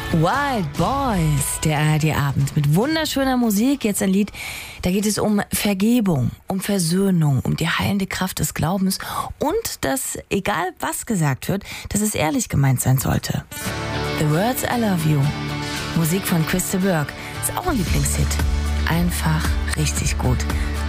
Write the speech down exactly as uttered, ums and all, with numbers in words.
Wild Boys, der A R D-Abend mit wunderschöner Musik. Jetzt ein Lied, da geht es um Vergebung, um Versöhnung, um die heilende Kraft des Glaubens und dass, egal was gesagt wird, dass es ehrlich gemeint sein sollte. The Words I Love You, Musik von Chris de Burgh, ist auch ein Lieblingshit. Einfach richtig gut.